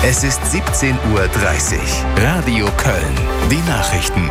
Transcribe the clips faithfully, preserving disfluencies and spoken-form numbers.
Es ist siebzehn Uhr dreißig. Radio Köln. Die Nachrichten.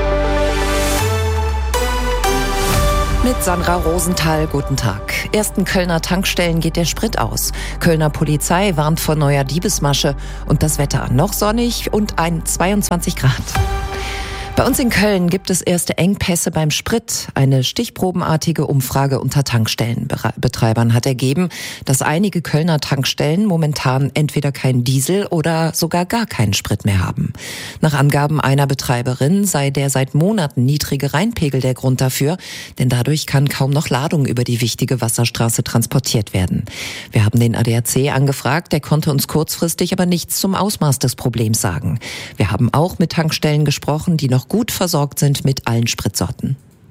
Mit Sandra Rosenthal, guten Tag. Ersten Kölner Tankstellen geht der Sprit aus. Kölner Polizei warnt vor neuer Diebesmasche. Und das Wetter noch sonnig und ein zweiundzwanzig Grad. Bei uns in Köln gibt es erste Engpässe beim Sprit. Eine stichprobenartige Umfrage unter Tankstellenbetreibern hat ergeben, dass einige Kölner Tankstellen momentan entweder keinen Diesel oder sogar gar keinen Sprit mehr haben. Nach Angaben einer Betreiberin sei der seit Monaten niedrige Rheinpegel der Grund dafür, denn dadurch kann kaum noch Ladung über die wichtige Wasserstraße transportiert werden. Wir haben den A D A C angefragt, der konnte uns kurzfristig aber nichts zum Ausmaß des Problems sagen. Wir haben auch mit Tankstellen gesprochen, die noch gut versorgt sind mit allen Spritsorten.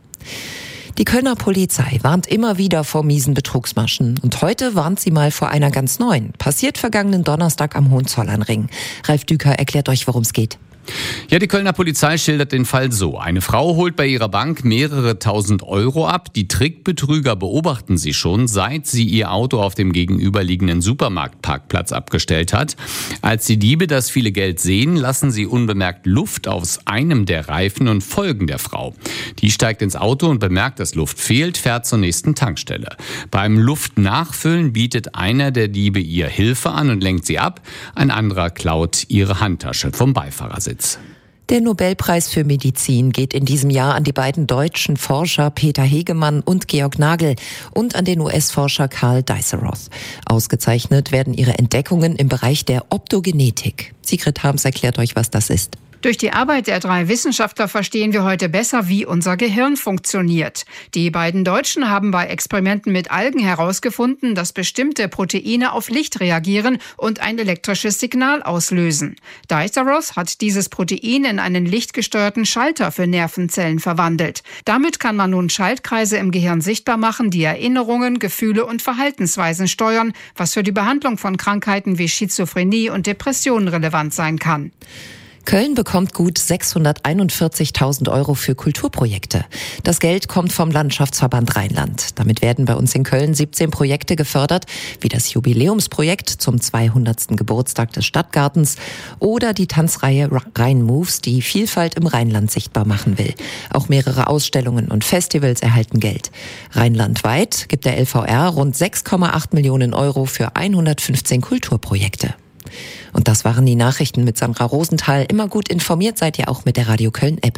Die Kölner Polizei warnt immer wieder vor miesen Betrugsmaschen. Und heute warnt sie mal vor einer ganz neuen. Passiert vergangenen Donnerstag am Hohenzollernring. Ralf Düker erklärt euch, worum es geht. Ja, die Kölner Polizei schildert den Fall so. Eine Frau holt bei ihrer Bank mehrere tausend Euro ab. Die Trickbetrüger beobachten sie schon, seit sie ihr Auto auf dem gegenüberliegenden Supermarktparkplatz abgestellt hat. Als die Diebe das viele Geld sehen, lassen sie unbemerkt Luft aus einem der Reifen und folgen der Frau. Die steigt ins Auto und bemerkt, dass Luft fehlt, fährt zur nächsten Tankstelle. Beim Luftnachfüllen bietet einer der Diebe ihr Hilfe an und lenkt sie ab. Ein anderer klaut ihre Handtasche vom Beifahrersitz. Der Nobelpreis für Medizin geht in diesem Jahr an die beiden deutschen Forscher Peter Hegemann und Georg Nagel und an den U S-Forscher Karl Dies-Roth. Ausgezeichnet werden ihre Entdeckungen im Bereich der Optogenetik. Sigrid Harms erklärt euch, was das ist. Durch die Arbeit der drei Wissenschaftler verstehen wir heute besser, wie unser Gehirn funktioniert. Die beiden Deutschen haben bei Experimenten mit Algen herausgefunden, dass bestimmte Proteine auf Licht reagieren und ein elektrisches Signal auslösen. Dies-Roth hat dieses Protein in einen lichtgesteuerten Schalter für Nervenzellen verwandelt. Damit kann man nun Schaltkreise im Gehirn sichtbar machen, die Erinnerungen, Gefühle und Verhaltensweisen steuern, was für die Behandlung von Krankheiten wie Schizophrenie und Depressionen relevant sein kann. Köln bekommt gut sechshunderteinundvierzigtausend Euro für Kulturprojekte. Das Geld kommt vom Landschaftsverband Rheinland. Damit werden bei uns in Köln siebzehn Projekte gefördert, wie das Jubiläumsprojekt zum zweihundertsten Geburtstag des Stadtgartens oder die Tanzreihe Rhein-Moves, die Vielfalt im Rheinland sichtbar machen will. Auch mehrere Ausstellungen und Festivals erhalten Geld. Rheinlandweit gibt der L V R rund sechs Komma acht Millionen Euro für hundertfünfzehn Kulturprojekte. Und das waren die Nachrichten mit Sandra Rosenthal. Immer gut informiert seid ihr auch mit der Radio Köln App.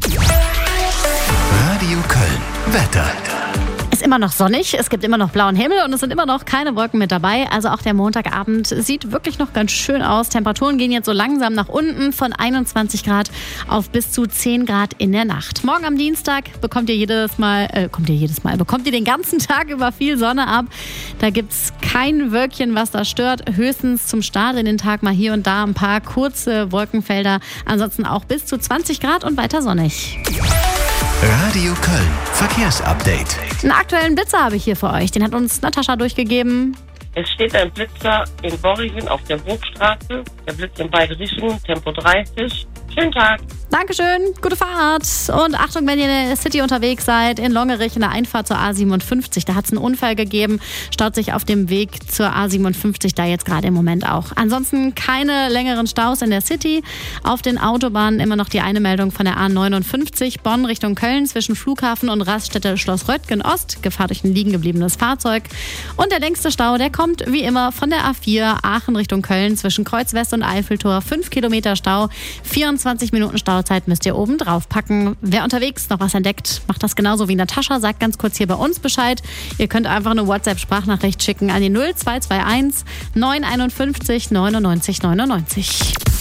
Radio Köln. Wetter. Ist immer noch sonnig, es gibt immer noch blauen Himmel und es sind immer noch keine Wolken mit dabei. Also auch der Montagabend sieht wirklich noch ganz schön aus. Temperaturen gehen jetzt so langsam nach unten von einundzwanzig Grad auf bis zu zehn Grad in der Nacht. Morgen am Dienstag bekommt ihr jedes Mal, äh, kommt ihr jedes Mal, bekommt ihr den ganzen Tag über viel Sonne ab. Da gibt's kein Wölkchen, was da stört. Höchstens zum Start in den Tag mal hier und da ein paar kurze Wolkenfelder. Ansonsten auch bis zu zwanzig Grad und weiter sonnig. Radio Köln. Verkehrsupdate. Einen aktuellen Blitzer habe ich hier für euch. Den hat uns Natascha durchgegeben. Es steht ein Blitzer in Borringen auf der Burgstraße. Der Blitz in beide Richtungen, Tempo dreißig. Schönen Tag. Dankeschön, gute Fahrt. Und Achtung, wenn ihr in der City unterwegs seid, in Longerich in der Einfahrt zur A siebenundfünfzig, da hat es einen Unfall gegeben, staut sich auf dem Weg zur A siebenundfünfzig, da jetzt gerade im Moment auch. Ansonsten keine längeren Staus in der City. Auf den Autobahnen immer noch die eine Meldung von der A neunundfünfzig, Bonn Richtung Köln zwischen Flughafen und Raststätte Schloss Röttgen Ost, Gefahr durch ein liegen gebliebenes Fahrzeug. Und der längste Stau, der kommt wie immer von der A vier, Aachen Richtung Köln zwischen Kreuz West und Eiffeltor, fünf Kilometer Stau, vierundzwanzig Minuten Stau. Zeit müsst ihr oben drauf packen. Wer unterwegs noch was entdeckt, macht das genauso wie Natascha. Sagt ganz kurz hier bei uns Bescheid. Ihr könnt einfach eine WhatsApp-Sprachnachricht schicken an die null zwei zwei eins neun fünf eins neunundneunzig neunundneunzig.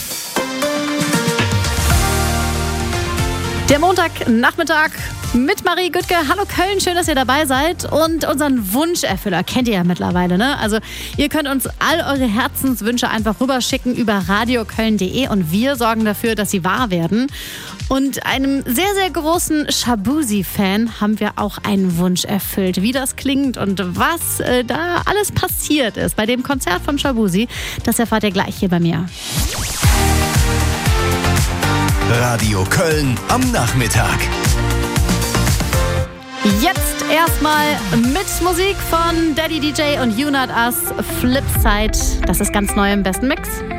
Der Montagnachmittag mit Marie Güttke. Hallo Köln, schön, dass ihr dabei seid. Und unseren Wunscherfüller kennt ihr ja mittlerweile, ne? Also ihr könnt uns all eure Herzenswünsche einfach rüberschicken über radioköln punkt de und wir sorgen dafür, dass sie wahr werden. Und einem sehr, sehr großen Shaboozey-Fan haben wir auch einen Wunsch erfüllt. Wie das klingt und was äh, da alles passiert ist bei dem Konzert von Shaboozey, das erfahrt ihr gleich hier bei mir. Radio Köln am Nachmittag. Jetzt erstmal mit Musik von Daddy D J und You Not Us, Flipside. Das ist ganz neu im besten Mix.